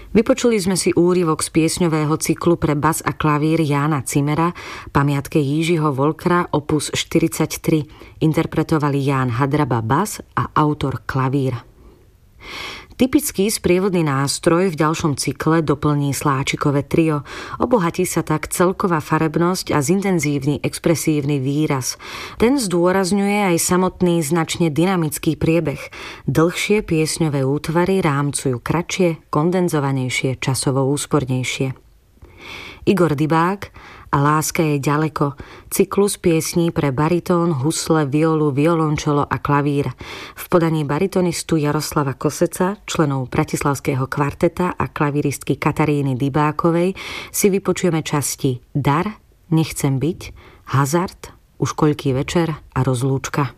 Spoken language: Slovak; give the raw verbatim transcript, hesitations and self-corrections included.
Vypočuli sme si úryvok z piesňového cyklu pre bas a klavír Jána Zimmera, pamiatke Jižiho Volkra, opus štyridsaťtri. Interpretovali Ján Hadraba bas a autor klavír. Typický sprievodný nástroj v ďalšom cykle doplní sláčikové trio. Obohatí sa tak celková farebnosť a zintenzívny expresívny výraz. Ten zdôrazňuje aj samotný značne dynamický priebeh. Dlhšie piesňové útvary rámcujú kratšie, kondenzovanejšie, časovo úspornejšie. Igor Dybák a Láska je ďaleko, cyklus piesní pre baritón, husle, violu, violončelo a klavír. V podaní baritonistu Jaroslava Koseca, členov Bratislavského kvarteta a klavíristky Kataríny Dybákovej si vypočujeme časti Dar, Nechcem byť, Hazard, Už koľký večer a Rozlúčka.